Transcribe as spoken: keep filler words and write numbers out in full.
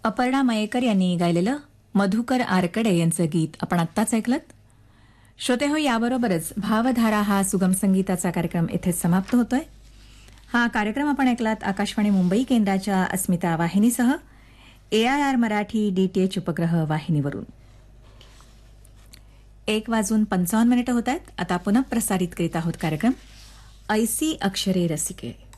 अपर्णा मयेकर यांनी गायलेलं मधुकर आरकडे यांचं गीत आपण आत्ताच ऐकलत. श्रोते हो, याबरोबरच भावधारा हा सुगम संगीताचा कार्यक्रम इथेच समाप्त होतोय. हा कार्यक्रम आपण ऐकलात आकाशवाणी मुंबई केंद्राच्या अस्मिता वाहिनीसह एआयआर मराठी डीटीएच उपग्रह वाहिनीवरून. एक वाजून पंचावन्न मिनिटं होत आहेत. आता पुनः प्रसारित करीत आहोत कार्यक्रम ऐसी अक्षरे रसिके.